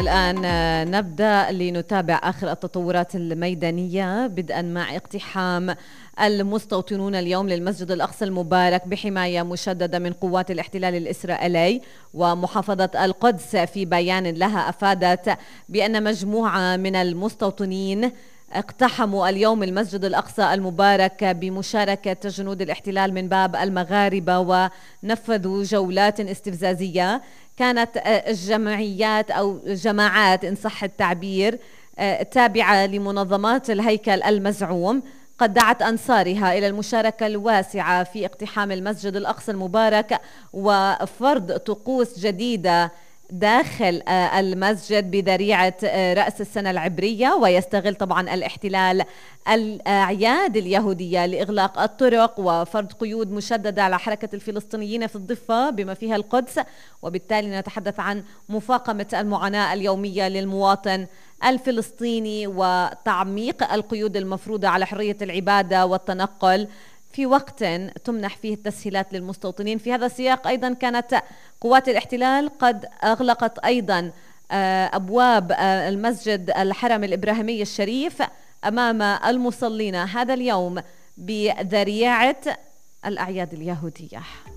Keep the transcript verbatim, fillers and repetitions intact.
الآن نبدأ لنتابع آخر التطورات الميدانية، بدءا مع اقتحام المستوطنون اليوم للمسجد الأقصى المبارك بحماية مشددة من قوات الاحتلال الإسرائيلي. ومحافظة القدس في بيان لها أفادت بأن مجموعة من المستوطنين اقتحموا اليوم المسجد الأقصى المبارك بمشاركة جنود الاحتلال من باب المغاربة ونفذوا جولات استفزازية. كانت الجمعيات أو جماعات إن صح التعبير تابعة لمنظمات الهيكل المزعوم قد دعت أنصارها إلى المشاركة الواسعة في اقتحام المسجد الأقصى المبارك وفرض طقوس جديدة داخل المسجد بذريعة رأس السنة العبرية. ويستغل طبعا الاحتلال الأعياد اليهودية لإغلاق الطرق وفرض قيود مشددة على حركة الفلسطينيين في الضفة بما فيها القدس، وبالتالي نتحدث عن مفاقمة المعاناة اليومية للمواطن الفلسطيني وتعميق القيود المفروضة على حرية العبادة والتنقل في وقت تمنح فيه التسهيلات للمستوطنين. في هذا السياق أيضا كانت قوات الاحتلال قد أغلقت أيضا أبواب المسجد الحرم الإبراهيمي الشريف أمام المصلين هذا اليوم بذريعة الأعياد اليهودية.